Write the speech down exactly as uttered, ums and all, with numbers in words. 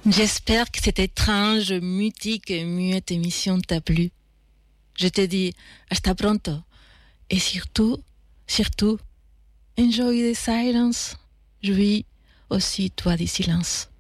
J'espère que cette étrange, mutique et muette émission t'a plu. Je te dis hasta pronto. Et surtout, surtout, enjoy the silence. Jouis aussi toi du silence.